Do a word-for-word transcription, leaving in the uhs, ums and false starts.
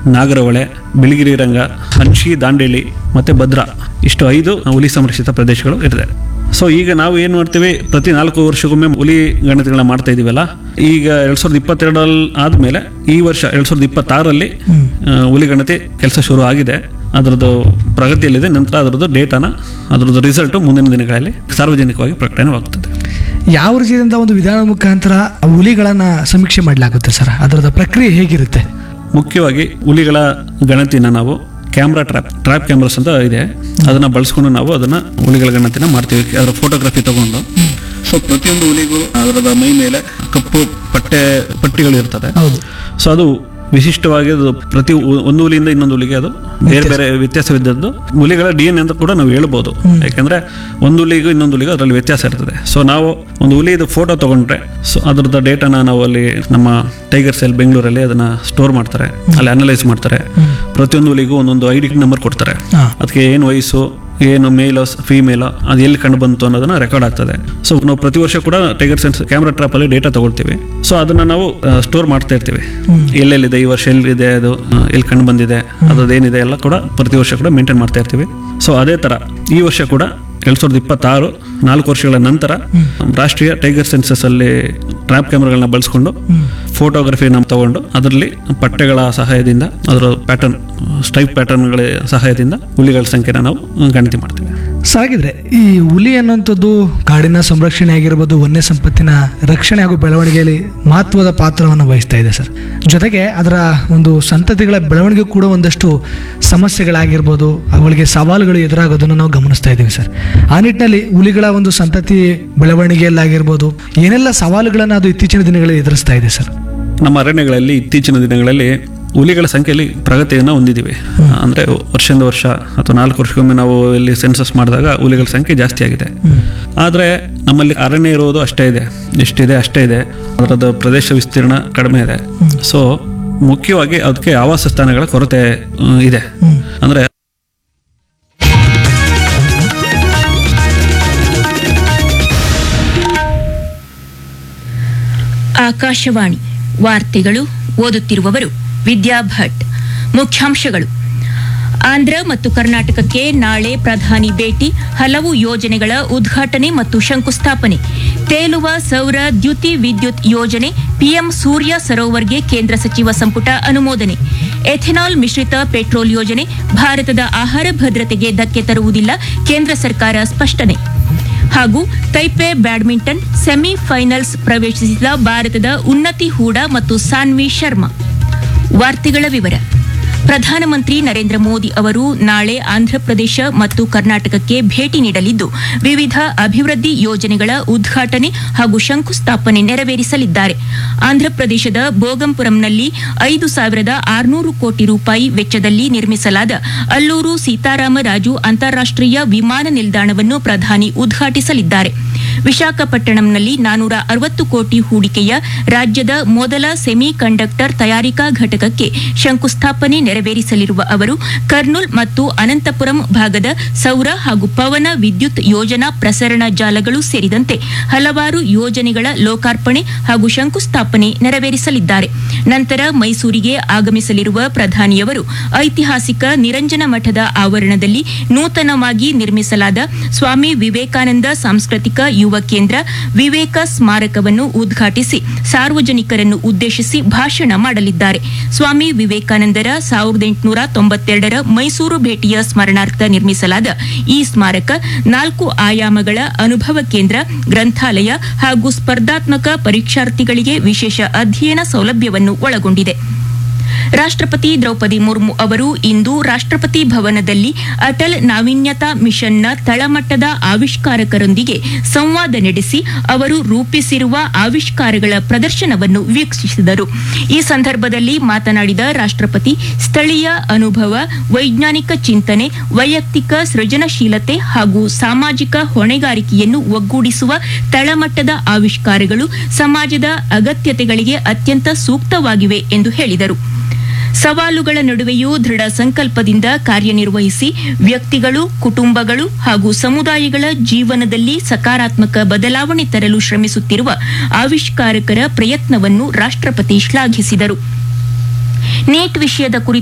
ನಾಗರಹೊಳೆ, ಬಿಳಿಗಿರಿ ರಂಗ, ಹಂಚಿ, ದಾಂಡೇಲಿ ಮತ್ತು ಭದ್ರಾ, ಇಷ್ಟು ಐದು ಹುಲಿ ಸಂರಕ್ಷಿತ ಪ್ರದೇಶಗಳು ಇರ್ತದೆ. ಸೊ ಈಗ ನಾವು ಏನು ಮಾಡ್ತೀವಿ, ಪ್ರತಿ ನಾಲ್ಕು ವರ್ಷಕ್ಕೊಮ್ಮೆ ಹುಲಿ ಗಣತಿಗಳನ್ನ ಮಾಡ್ತಾ ಇದೀವಲ್ಲ. ಈಗ ಎರಡ್ ಸಾವಿರದ ಇಪ್ಪತ್ತೆರಡರಲ್ಲಿ ಆದಮೇಲೆ ಈ ವರ್ಷ ಎರಡ್ ಸಾವಿರದ ಇಪ್ಪತ್ತಾರರಲ್ಲಿ ಹುಲಿ ಗಣತಿ ಕೆಲಸ ಶುರು ಆಗಿದೆ. ಅದರದ್ದು ಪ್ರಗತಿಯಲ್ಲಿದೆ. ನಂತರ ಅದರದ್ದು ಡೇಟಾನ ಅದರದ್ದು ರಿಸಲ್ಟು ಮುಂದಿನ ದಿನಗಳಲ್ಲಿ ಸಾರ್ವಜನಿಕವಾಗಿ ಪ್ರಕಟಣೆವಾಗ್ತದೆ. ಯಾವ ರೀತಿಯಾದಂಥ ಒಂದು ವಿಧಾನದ ಮುಖಾಂತರ ಹುಲಿಗಳನ್ನು ಸಮೀಕ್ಷೆ ಮಾಡಲಾಗುತ್ತೆ ಸರ್? ಅದರದ ಪ್ರಕ್ರಿಯೆ ಹೇಗಿರುತ್ತೆ? ಮುಖ್ಯವಾಗಿ ಹುಲಿಗಳ ಗಣತಿನ ನಾವು ಕ್ಯಾಮ್ರಾ ಟ್ರ್ಯಾಪ್ ಟ್ರ್ಯಾಪ್ ಕ್ಯಾಮ್ರಾಸ್ ಅಂತ ಇದೆ, ಅದನ್ನ ಬಳಸ್ಕೊಂಡು ನಾವು ಅದನ್ನ ಹುಲಿಗಳ ಗಣತಿನ ಮಾಡ್ತೀವಿ. ಅದರ ಫೋಟೋಗ್ರಫಿ ತಗೊಂಡು. ಸೊ ಪ್ರತಿಯೊಂದು ಹುಲಿಗೂ ಅದರದ ಮೈ ಮೇಲೆ ಕಪ್ಪು ಪಟ್ಟೆ ಪಟ್ಟಿಗಳು ಇರ್ತದೆ. ಸೊ ಅದು ವಿಶಿಷ್ಟವಾಗಿ ಅದು ಪ್ರತಿ ಒಂದು ಹುಲಿಯಿಂದ ಇನ್ನೊಂದು ಹುಲಿಗೆ ಅದು ಬೇರೆ ಬೇರೆ ವ್ಯತ್ಯಾಸವಿದ್ದದ್ದು ಹುಲಿಗಳ ಡಿ ಎನ್ ಎ ಅಂತ ಕೂಡ ನಾವು ಹೇಳ್ಬೋದು. ಯಾಕಂದ್ರೆ ಒಂದು ಹುಲಿಗೂ ಇನ್ನೊಂದು ಹುಲಿಗೂ ಅದರಲ್ಲಿ ವ್ಯತ್ಯಾಸ ಇರ್ತದೆ. ಸೊ ನಾವು ಒಂದು ಹುಲಿದು ಫೋಟೋ ತಗೊಂಡ್ರೆ ಸೊ ಅದರದ ಡೇಟಾನ ನಾವು ಅಲ್ಲಿ ನಮ್ಮ ಟೈಗರ್ ಸೆಲ್ ಬೆಂಗಳೂರಲ್ಲಿ ಅದನ್ನ ಸ್ಟೋರ್ ಮಾಡ್ತಾರೆ, ಅಲ್ಲಿ ಅನಲೈಸ್ ಮಾಡ್ತಾರೆ. ಪ್ರತಿಯೊಂದು ಹುಲಿಗೂ ಒಂದೊಂದು ಐ ಡಿ ನಂಬರ್ ಕೊಡ್ತಾರೆ. ಅದಕ್ಕೆ ಏನು ವಯಸ್ಸು, ಏನು ಮೇಲೋ ಫೀಮೇಲೋ, ಅದು ಎಲ್ಲಿ ಕಂಡು ಬಂತು ಅನ್ನೋದನ್ನ ರೆಕಾರ್ಡ್ ಆಗ್ತದೆ. ಸೊ ನಾವು ಪ್ರತಿ ವರ್ಷ ಕೂಡ ಟೈಗರ್ ಸೆನ್ಸ್ ಕ್ಯಾಮ್ರಾ ಟ್ರಾಪ್ ಅಲ್ಲಿ ಡೇಟಾ ತಗೊಳ್ತೀವಿ. ಸೊ ಅದನ್ನ ನಾವು ಸ್ಟೋರ್ ಮಾಡ್ತಾ ಇರ್ತೀವಿ. ಎಲ್ಲೆಲ್ಲಿದೆ ಈ ವರ್ಷ, ಎಲ್ಲಿದೆ ಅದು, ಎಲ್ಲಿ ಕಂಡು ಬಂದಿದೆ, ಅದೇನಿದೆ ಎಲ್ಲ ಕೂಡ ಪ್ರತಿ ವರ್ಷ ಕೂಡ ಮೇಂಟೈನ್ ಮಾಡ್ತಾ ಇರ್ತೀವಿ. ಸೊ ಅದೇ ತರ ಈ ವರ್ಷ ಕೂಡ ಎರಡ್ ಸಾವಿರದ ಇಪ್ಪತ್ತಾರು ನಾಲ್ಕು ವರ್ಷಗಳ ನಂತರ ರಾಷ್ಟ್ರೀಯ ಟೈಗರ್ ಸೆನ್ಸಸ್ ಅಲ್ಲಿ ಟ್ರ್ಯಾಪ್ ಕ್ಯಾಮ್ರಾಗಳನ್ನ ಬಳಸ್ಕೊಂಡು ಫೋಟೋಗ್ರಫಿ ನಾವು ತಗೊಂಡು ಅದರಲ್ಲಿ ಪಟ್ಟೆಗಳ ಸಹಾಯದಿಂದ ಅದರ ಪ್ಯಾಟರ್ನ್ ಸ್ಟ್ರೈಪ್ ಪ್ಯಾಟರ್ನ್ಗಳ ಸಹಾಯದಿಂದ ಹುಲಿಗಳ ಸಂಖ್ಯೆನ ನಾವು ಗಣತಿ ಮಾಡ್ತೀವಿ. ಸಾಗಿದ್ರೆ ಈ ಹುಲಿ ಅನ್ನುವಂಥದ್ದು ಕಾಡಿನ ಸಂರಕ್ಷಣೆ ಆಗಿರ್ಬೋದು, ವನ್ಯ ಸಂಪತ್ತಿನ ರಕ್ಷಣೆ ಹಾಗೂ ಬೆಳವಣಿಗೆಯಲ್ಲಿ ಮಹತ್ವದ ಪಾತ್ರವನ್ನು ವಹಿಸ್ತಾ ಇದೆ ಸರ್. ಜೊತೆಗೆ ಅದರ ಒಂದು ಸಂತತಿಗಳ ಬೆಳವಣಿಗೆ ಕೂಡ ಒಂದಷ್ಟು ಸಮಸ್ಯೆಗಳಾಗಿರ್ಬೋದು, ಅವುಗಳಿಗೆ ಸವಾಲುಗಳು ಎದುರಾಗೋದನ್ನು ನಾವು ಗಮನಿಸ್ತಾ ಇದ್ದೀವಿ ಸರ್. ಆ ನಿಟ್ಟಿನಲ್ಲಿ ಹುಲಿಗಳ ಒಂದು ಸಂತತಿ ಬೆಳವಣಿಗೆಯಲ್ಲಾಗಿರ್ಬೋದು ಏನೆಲ್ಲ ಸವಾಲುಗಳನ್ನು ಅದು ಇತ್ತೀಚಿನ ದಿನಗಳಲ್ಲಿ ಎದುರಿಸ್ತಾ ಇದೆ ಸರ್? ನಮ್ಮ ಅರಣ್ಯಗಳಲ್ಲಿ ಇತ್ತೀಚಿನ ದಿನಗಳಲ್ಲಿ ಹುಲಿಗಳ ಸಂಖ್ಯೆಯಲ್ಲಿ ಪ್ರಗತಿಯನ್ನು ಹೊಂದಿದ್ದೀವಿ. ಅಂದರೆ ವರ್ಷದಿಂದ ವರ್ಷ ಅಥವಾ ನಾಲ್ಕು ವರ್ಷಕ್ಕೊಮ್ಮೆ ನಾವು ಇಲ್ಲಿ ಸೆನ್ಸಸ್ ಮಾಡಿದಾಗ ಹುಲಿಗಳ ಸಂಖ್ಯೆ ಜಾಸ್ತಿ ಆಗಿದೆ. ಆದರೆ ನಮ್ಮಲ್ಲಿ ಅರಣ್ಯ ಇರೋದು ಅಷ್ಟೇ ಇದೆ, ಎಷ್ಟಿದೆ ಅಷ್ಟೇ ಇದೆ. ಅದರದ್ದು ಪ್ರದೇಶ ವಿಸ್ತೀರ್ಣ ಕಡಿಮೆ ಇದೆ. ಸೊ ಮುಖ್ಯವಾಗಿ ಅದಕ್ಕೆ ಆವಾಸ ಸ್ಥಾನಗಳ ಕೊರತೆ ಇದೆ. ಅಂದರೆ ಆಕಾಶವಾಣಿ ವಾರ್ತೆಗಳು ಓದುತ್ತಿರುವವರು ವಿದ್ಯಾ ಭಟ್. ಮುಖ್ಯಾಂಶಗಳು: ಆಂಧ್ರ ಮತ್ತು ಕರ್ನಾಟಕಕ್ಕೆ ನಾಳೆ ಪ್ರಧಾನಿ ಭೇಟಿ, ಹಲವು ಯೋಜನೆಗಳ ಉದ್ಘಾಟನೆ ಮತ್ತು ಶಂಕುಸ್ಥಾಪನೆ. ತೇಲುವ ಸೌರ ದ್ಯುತಿ ವಿದ್ಯುತ್ ಯೋಜನೆ, ಪಿಎಂ ಸೂರ್ಯ ಸರೋವರ್ಗೆ ಕೇಂದ್ರ ಸಚಿವ ಸಂಪುಟ ಅನುಮೋದನೆ. ಎಥೆನಾಲ್ ಮಿಶ್ರಿತ ಪೆಟ್ರೋಲ್ ಯೋಜನೆ ಭಾರತದ ಆಹಾರ ಭದ್ರತೆಗೆ ಧಕ್ಕೆ ತರುವುದಿಲ್ಲ, ಕೇಂದ್ರ ಸರ್ಕಾರ ಸ್ಪಷ್ಟನೆ. ಹಾಗೂ ತೈಪೆ ಬ್ಯಾಡ್ಮಿಂಟನ್ ಸೆಮಿಫೈನಲ್ಸ್ ಪ್ರವೇಶಿಸಿದ ಭಾರತದ ಉನ್ನತಿ ಹೂಡಾ ಮತ್ತು ಸಾನ್ವಿ ಶರ್ಮಾ. ವಾರ್ತೆಗಳ ವಿವರ. ಪ್ರಧಾನಮಂತ್ರಿ ನರೇಂದ್ರ ಮೋದಿ ಅವರು ನಾಳೆ ಆಂಧ್ರಪ್ರದೇಶ ಮತ್ತು ಕರ್ನಾಟಕಕ್ಕೆ ಭೇಟಿ ನೀಡಲಿದ್ದು, ವಿವಿಧ ಅಭಿವೃದ್ಧಿ ಯೋಜನೆಗಳ ಉದ್ಘಾಟನೆ ಹಾಗೂ ಶಂಕುಸ್ಥಾಪನೆ ನೆರವೇರಿಸಲಿದ್ದಾರೆ. ಆಂಧ್ರಪ್ರದೇಶದ ಭೋಗಂಪುರಂನಲ್ಲಿ ಐದು ಸಾವಿರದ ಆರುನೂರು ಕೋಟಿ ರೂಪಾಯಿ ವೆಚ್ಚದಲ್ಲಿ ನಿರ್ಮಿಸಲಾದ ಅಲ್ಲೂರು ಸೀತಾರಾಮರಾಜು ಅಂತಾರಾಷ್ಟೀಯ ವಿಮಾನ ನಿಲ್ದಾಣವನ್ನು ಪ್ರಧಾನಿ ಉದ್ಘಾಟಿಸಲಿದ್ದಾರೆ. ವಿಶಾಖಪಟ್ಟಣಂನಲ್ಲಿ ನಾನೂರ ಅರವತ್ತು ಕೋಟಿ ಹೂಡಿಕೆಯ ರಾಜ್ಯದ ಮೊದಲ ಸೆಮಿ ಕಂಡಕ್ಟರ್ ತಯಾರಿಕಾ ಘಟಕಕ್ಕೆ ಶಂಕುಸ್ಥಾಪನೆ ನೆರವೇರಿಸಲಿರುವ ಅವರು ಕರ್ನೂಲ್ ಮತ್ತು ಅನಂತಪುರಂ ಭಾಗದ ಸೌರ ಹಾಗೂ ಪವನ ವಿದ್ಯುತ್ ಯೋಜನಾ ಪ್ರಸರಣ ಜಾಲಗಳು ಸೇರಿದಂತೆ ಹಲವಾರು ಯೋಜನೆಗಳ ಲೋಕಾರ್ಪಣೆ ಹಾಗೂ ಶಂಕುಸ್ಥಾಪನೆ ನೆರವೇರಿಸಲಿದ್ದಾರೆ. ನಂತರ ಮೈಸೂರಿಗೆ ಆಗಮಿಸಲಿರುವ ಪ್ರಧಾನಿಯವರು ಐತಿಹಾಸಿಕ ನಿರಂಜನ ಮಠದ ಆವರಣದಲ್ಲಿ ನೂತನವಾಗಿ ನಿರ್ಮಿಸಲಾದ ಸ್ವಾಮಿ ವಿವೇಕಾನಂದ ಸಾಂಸ್ಕೃತಿಕ ಯುವ ಕೇಂದ್ರ ವಿವೇಕ ಸ್ಮಾರಕವನ್ನು ಉದ್ಘಾಟಿಸಿ ಸಾರ್ವಜನಿಕರನ್ನು ಉದ್ದೇಶಿಸಿ ಭಾಷಣ ಮಾಡಲಿದ್ದಾರೆ. ಸ್ವಾಮಿ ವಿವೇಕಾನಂದರ ಸಾವಿರದ ಎಂಟುನೂರ ತೊಂಬತ್ತೆರಡರ ಮೈಸೂರು ಭೇಟಿಯ ಸ್ಮರಣಾರ್ಥ ನಿರ್ಮಿಸಲಾದ ಈ ಸ್ಮಾರಕ ನಾಲ್ಕು ಆಯಾಮಗಳ ಅನುಭವ ಕೇಂದ್ರ, ಗ್ರಂಥಾಲಯ ಹಾಗೂ ಸ್ಪರ್ಧಾತ್ಮಕ ಪರೀಕ್ಷಾರ್ಥಿಗಳಿಗೆ ವಿಶೇಷ ಅಧ್ಯಯನ ಸೌಲಭ್ಯವನ್ನು ಒಳಗೊಂಡಿದೆ. ರಾಷ್ಟ್ರಪತಿ ದ್ರೌಪದಿ ಮುರ್ಮು ಅವರು ಇಂದು ರಾಷ್ಟ್ರಪತಿ ಭವನದಲ್ಲಿ ಅಟಲ್ ನಾವೀನ್ಯತಾ ಮಿಷನ್ನ ತಳಮಟ್ಟದ ಆವಿಷ್ಕಾರಕರೊಂದಿಗೆ ಸಂವಾದ ನಡೆಸಿ ಅವರು ರೂಪಿಸಿರುವ ಆವಿಷ್ಕಾರಗಳ ಪ್ರದರ್ಶನವನ್ನು ವೀಕ್ಷಿಸಿದರು. ಈ ಸಂದರ್ಭದಲ್ಲಿ ಮಾತನಾಡಿದ ರಾಷ್ಟ್ರಪತಿ, ಸ್ಥಳೀಯ ಅನುಭವ, ವೈಜ್ಞಾನಿಕ ಚಿಂತನೆ, ವೈಯಕ್ತಿಕ ಸೃಜನಶೀಲತೆ ಹಾಗೂ ಸಾಮಾಜಿಕ ಹೊಣೆಗಾರಿಕೆಯನ್ನು ಒಗ್ಗೂಡಿಸುವ ತಳಮಟ್ಟದ ಆವಿಷ್ಕಾರಗಳು ಸಮಾಜದ ಅಗತ್ಯತೆಗಳಿಗೆ ಅತ್ಯಂತ ಸೂಕ್ತವಾಗಿವೆ ಎಂದು ಹೇಳಿದರು. ಸವಾಲುಗಳ ನಡುವೆಯೂ ದೃಢ ಸಂಕಲ್ಪದಿಂದ ಕಾರ್ಯನಿರ್ವಹಿಸಿ ವ್ಯಕ್ತಿಗಳು, ಕುಟುಂಬಗಳು ಹಾಗೂ ಸಮುದಾಯಗಳ ಜೀವನದಲ್ಲಿ ಸಕಾರಾತ್ಮಕ ಬದಲಾವಣೆ ತರಲು ಶ್ರಮಿಸುತ್ತಿರುವ ಆವಿಷ್ಕಾರಕರ ಪ್ರಯತ್ನವನ್ನು ರಾಷ್ಟ್ರಪತಿ ಶ್ಲಾಘಿಸಿದರು. ನೀಟ್ ವಿಷಯದ ಕುರಿತು